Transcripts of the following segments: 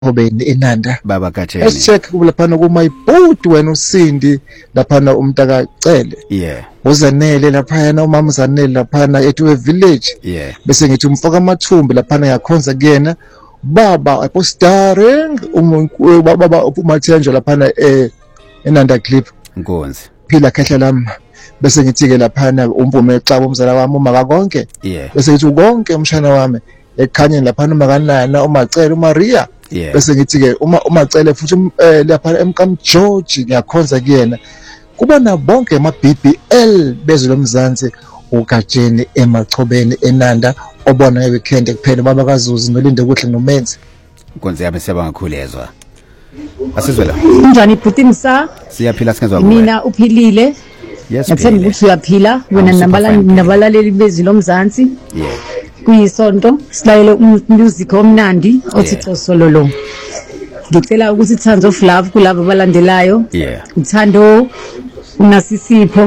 Hobeni eNanda baba Katsheni esicheck laphana kuma ibhuti wena uSindi laphana umntaka Cele uZanele laphana umama Zanele laphana eTwe village bese ngithi umfaka amathumbi laphana yakhonza kuyena baba starring baba uMathenjwa laphana eNanda clip Nkonzi phila khehla lami bese ngithi ke laphana umvume exaba umzala wami umaka konke bese ngithi konke umshana wami ekhanyeni laphana umakanana uMacele uMaria bese ngithi ke uMacele futhi lapha eMkam George ngiyakhonza kuyena kuba na bonke ama BBL bezwe lomzansi uGatsheni emachobeni eNanda obona ngeweekend kuphela baba kaZuzi nolinde kuhle nomenzi Nkonzi yami siyabonga kakhulu asizwe la njani bhuti msa siyaphila singezwa mina uphilile ngithemba ukuthi uyaphila wena nabalaleli bezwe lomzansi kuyisonto silayele music omnandi othi Xosololo ngicela ukuthi Thands of Love kulabo abalandelayo uthando unasisipho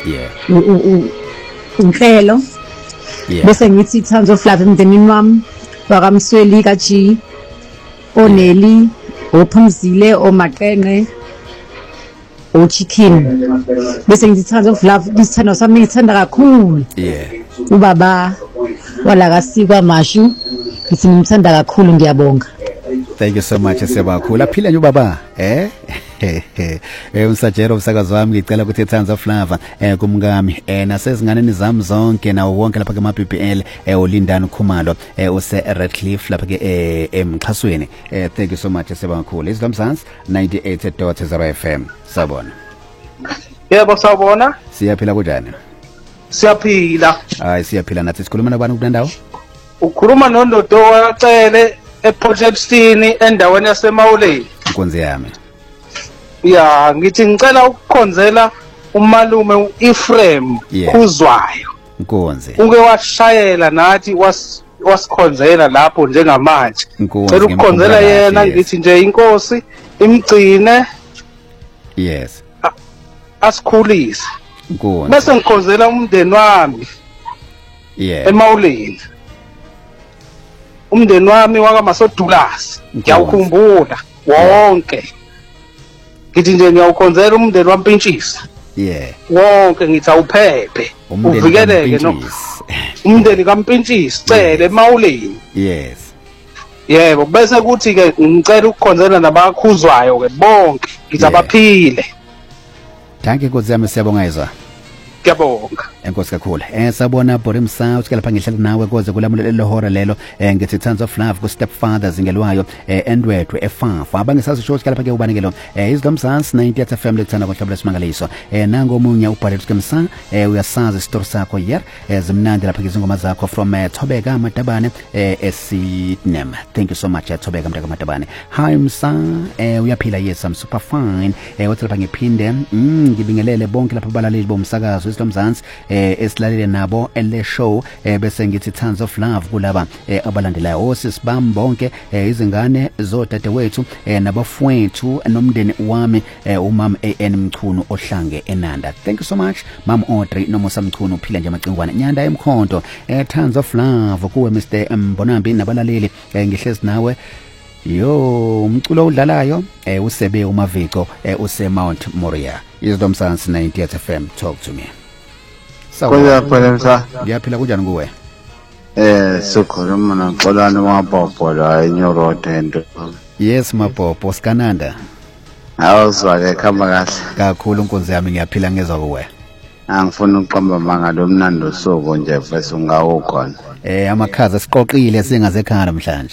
unhlelo bese ngithi Thands of Love emndenini wami wakamsweli kaG oneli ophumzile omaqenqe ochicken bese ngithi Thands of Love isithando sami ngithanda kakhulu ubaba wala kaSikwa Mashu ngithi ngimthanda kakhulu ngiyabonga. Thank you so much siyabakhula phila nje baba umsajero umsakazo wami ngicela ukuthi Thands of Love kumngami nasezinganeni zami zonke nawo wonke lapha ke ma BBL uLindani Khumalo use Redcliffe lapha ke emxhasweni thank you so much siyabakhula izilomzansi 98.0 FM sabona yebo sawubona siyaphila kunjani siyaphila hayi siyaphila nathi sikhuluma nabani kulendawo ukhuluma noNdodo wacele ePortshepstone endaweni yaseMawuleni Nkonzi yami ya ngithi ngicela ukukhonzela umalume uEfrem Khuzwayo Nkonzi uke washayela nathi wasikhonzela lapho njengamanje ngicela ukukhonzela yena ngithi nje inkosi imgcine asikhulise Nkonzi bese ngikhonzela umndeni wami eMawuleni umndeni wami wakaMasodulasi ngiyawukhumbula wonke ngithi nje ngiyawukhonzela umndeni waMpintshisi wonke ngithi awuphephe uvikeleke no umndeni kaMpintshisi Cele eMawuleni yebo bese kuthi ke ngicela ukukhonzela nabakhuzwayo ke bonke ngithi abaphile Danke Nkonzi yami siyabonga izwa Ngiyabonga enkosi kakhulu sabona Borim South ke lapha ngihlala nawe koze kulamulelo lehora lelo ngithi Thands of Love ku Stepfathers ngelwayo endwethu efafa abangisazi show ke lapha ke ubanekelo izilomzansi 90 FM lekuthanda konhlabela simangaliso nango omunye ubhalele uSkemsa uyasazi isitori sakho yer zimnandi lapha izingoma zakho from Thobeka Matabane eSydney thank you so much Thobeka Matabane hi msa uyaphila yes I'm super fine wathi lapha ngiphinde ngibingelele bonke lapha abalaleli bomsakazo izilomzansi esilalele nabo ele show bese ngithi Thands of Love kulaba abalandelayo osisibam bonke izingane zodadewethu nabafowethu nomndeni wami umama AN Mchunu ohlange eNanda thank you so much mam Audrey nomusa Mchunu uphila nje amacingwane Nyanda eMkhonto Thands of Love kuwe Mr Mbonambi nabalaleli ngihlezi nawe yo umculo udlalayo usebe uMaviko use Mount Moriah izilomzansi 90 FM talk to me Kuyaphela msa ngiyaphila kunjani kuwe sikhuluma noXolani waBhobho la eNyorodo ento yes mabhobho sikananda awuzwake khamba kahle kakhulu Nkonzi yami ngiyaphila ngezwe kuwe angifuna ukuqamba mangalo mnando soko nje fese ungawo khona amakhaza siqoqile singazekhaya namhlanje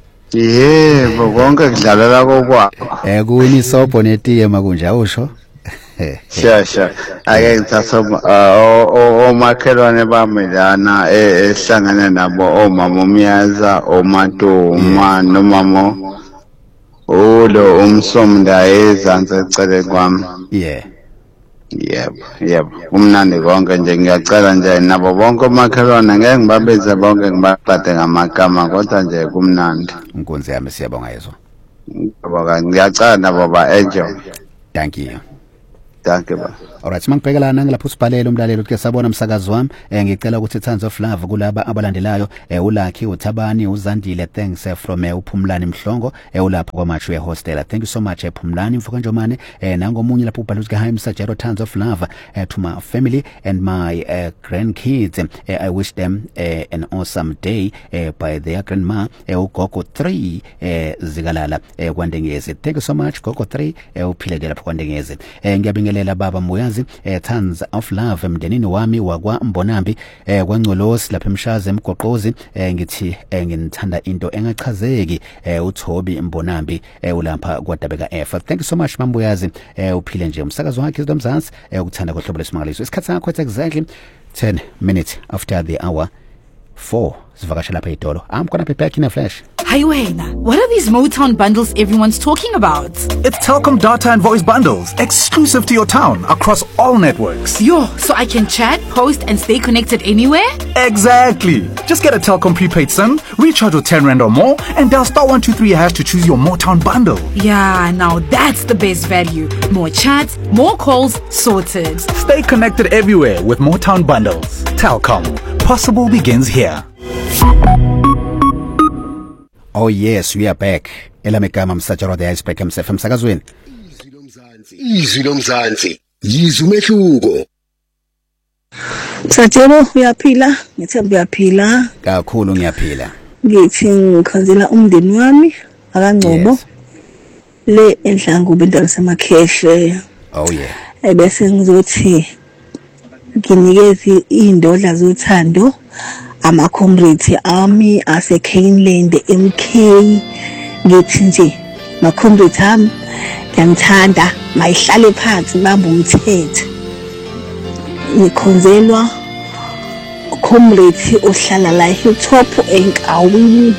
yebo konke kudlalela kokwakho kuwini sobho netiye makunje awusho Sha ake ngithatha omakhelwane bami lana ehlangana nabo omama umyaza omatoma nomama lo umsomnda ezansi ecele kwami yebo umnandi konke nje ngiyacela nje nabo bonke omakhelwane ngeke ngibabeze bonke ngibaqade ngamagama kodwa nje kumnandi Nkonzi yami siyabonga izwo ngiyacela nabo ba enjoy thank you Danke ba. Alright, mangibhekelana ngilapho usibhalele umlalelo ke sabona umsakazo wami ngicela ukuthi Tons of Love kulaba abalandelayo uLucky uThabani uZandile thanks from uPhumlani Mhlongo ulapha kwaMachu hostel. Thank you so much Phumlani Mfokanjomane nangomunye lapho ubhala ukuthi hi Msajero Tons of Love to my family and my grandkids. I wish them an awesome day by their grandma uGogo 3 zikalala kwaNdengezi. Thank you so much Gogo 3 uphileke lapho kwaNdengezi. Ngiyabingelela baba Moyazi Tons of Love emndenini wami wakwa Mbonambi kwaNgcolosi lapha eMshaza eMgoqozi ngithi nginithanda into engachazeki uThobi Mbonambi ulapha kwaDabeka F. Thank you so much Mambuyazi uphile nje umsakazo wakhe izomzansi ukuthanda kohlobo lesimangaliso. Isikhathi sakho exactly 10 minutes after the hour 4 sivakasha lapha eDolo. I'm gonna be back in a flash. Hi Wayna, what are these Motown bundles everyone's talking about? It's Telkom data and voice bundles, exclusive to your town, across all networks. Yo, so I can chat, post and stay connected anywhere? Exactly. Just get a Telkom prepaid SIM, recharge with 10 Rand or more, and dial *123# to choose your Motown bundle. Yeah, now that's the best value. More chats, more calls, sorted. Stay connected everywhere with Motown bundles. Telkom. Possible begins here. Oh yes, we are back. Elamegama Msajero the Iceberg himself emsakazweni. Izwi lomzansi. Yizwi umehluko. Msajero uyaphila, ngithemba uyaphila. Kakhulu ngiyaphila. Ngithi ngikhonzela umndeni wami akaNgcobo. Le enhlangu bendalo semakheshe. Oh yeah. Ebese ngizothi nginikeze indodla zothando ama-comrades ami ase-Caneland MK ngithi nje ma-comrades ami ngiyamthanda mayihlale phansi bamba umthetho ngikhonzelwa comrades ohlala la Hilltop enkawini.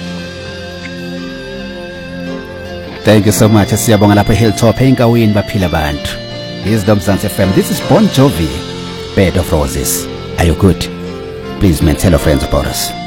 Thank you so much. Siyabonga lapha Hilltop enkawini baphila abantu. This is Mzansi FM. This is Bon Jovi, Bed of Roses. Are you good? Please man, tell your friends about us.